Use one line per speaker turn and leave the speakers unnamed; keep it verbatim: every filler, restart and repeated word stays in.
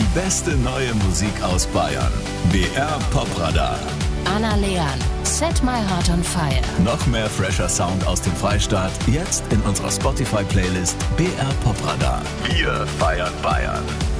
beste neue Musik aus Bayern. B R Popradar.
Anna Leon, Set My Heart on Fire.
Noch mehr fresher Sound aus dem Freistaat, jetzt in unserer Spotify-Playlist B R Popradar. Wir feiern Bayern.